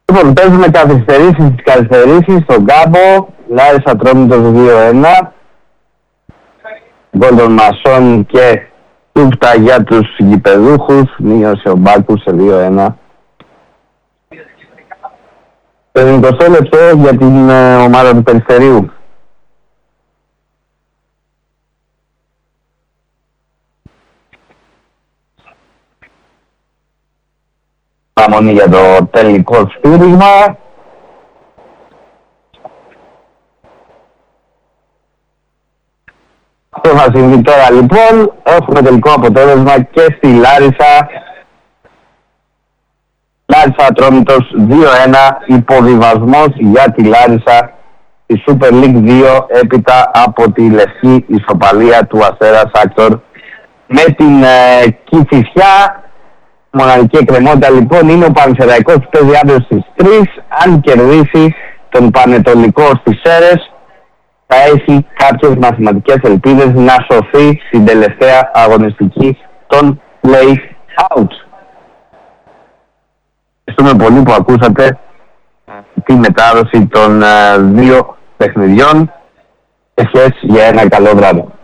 Λοιπόν, παίζουμε καθυστερήσεις στον Κάμπο. Λάρισα Ατρόμητος 2-1. Γκόλ των Μασών και τούφτα για τους γηπεδούχους. Μείωσε ο Μπάκους σε 2-1. Το 20 λεπτό για την ομάδα του Περιστερίου. Παραμονή για το τελικό σφύριγμα. Αυτό θα συμβεί τώρα λοιπόν. Έχουμε τελικό αποτέλεσμα και στη Λάρισα. Λάρισα Ατρόμητος 2-1. Υποβιβασμός για τη Λάρισα στη Super League 2 έπειτα από τη λευκή ισοπαλία του Αστέρα Σάκτορ με την Κηφισιά. Μοναδική εκκρεμότητα λοιπόν είναι ο Πανσεραϊκός που παίζει αύριο στις 3. Αν κερδίσει τον Πανετολικό στις Σέρρες θα έχει κάποιες μαθηματικές ελπίδες να σωθεί στην τελευταία αγωνιστική των play-out. Ευχαριστούμε πολύ που ακούσατε τη μετάδοση των δύο παιχνιδιών. Ευχές για ένα καλό βράδυ.